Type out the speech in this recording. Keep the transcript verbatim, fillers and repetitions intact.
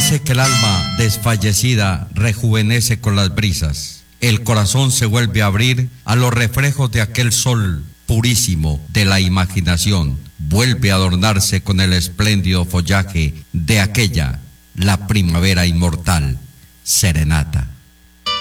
Parece que el alma desfallecida rejuvenece con las brisas. El corazón se vuelve a abrir a los reflejos de aquel sol purísimo de la imaginación. Vuelve a adornarse con el espléndido follaje de aquella, la primavera inmortal, serenata.